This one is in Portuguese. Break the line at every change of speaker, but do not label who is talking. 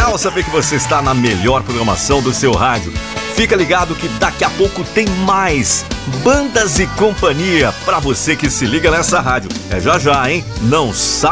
legal saber que você está na melhor programação do seu rádio. Fica ligado que daqui a pouco tem mais Bandas e Companhia pra você que se liga nessa rádio. É já já, hein? Não sai